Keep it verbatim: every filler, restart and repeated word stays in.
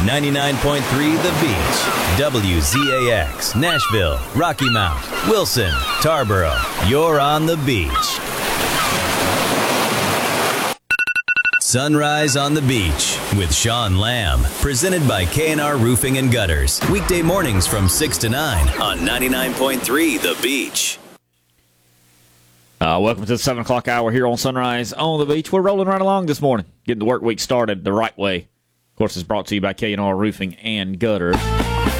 ninety-nine point three The Beach, W Z A X, Nashville, Rocky Mount, Wilson, Tarboro. You're on the beach. Sunrise on the Beach with Sean Lamb, presented by K and R Roofing and Gutters. Weekday mornings from six to nine on ninety-nine point three The Beach. Uh, welcome to the seven o'clock hour here on Sunrise on the Beach. We're rolling right along this morning, getting the work week started the right way. Of course, it's brought to you by K and R Roofing and Gutters.